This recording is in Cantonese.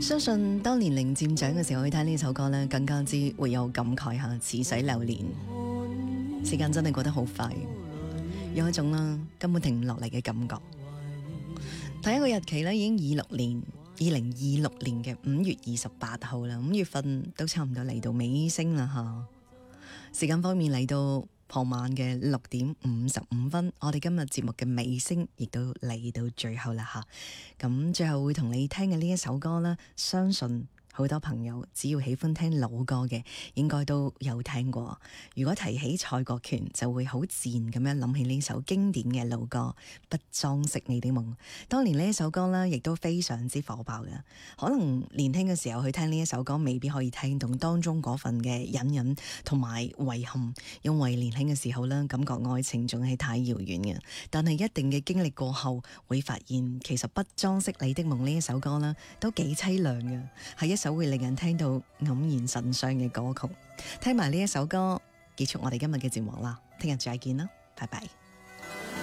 相信當年齡漸長嘅時候去聽呢首歌呢，更加之會有感慨下，似水流年。時間真係過得好快，有一種根本停唔落嚟嘅感覺。睇一個日期呢，已經2026年嘅5月28號啦，5月份都差唔多嚟到尾聲啦吓。時間方面嚟到傍晚嘅6點55分，我哋今日節目嘅尾聲亦都嚟到最後啦吓。咁最後會同你聽嘅呢一首歌啦，相信好多朋友只要喜歡聽老歌嘅，應該都有聽過。如果提起蔡國權，就會好自然咁樣諗起呢首經典嘅老歌《不裝飾你的夢》。當年呢一首歌呢，亦都非常之火爆嘅。可能年輕嘅時候去聽呢一首歌，未必可以聽懂當中嗰份嘅隱隱同埋遺憾，因為年輕嘅時候呢，感覺愛情仲係太遙遠嘅。但係一定嘅經歷過後，會發現其實《不裝飾你的夢》呢一首歌呢，都幾淒涼嘅，係一首會令人聽到黯然神傷嘅歌曲。聽埋呢一首歌，結束我哋今日嘅節目啦，聽日再見啦，拜拜。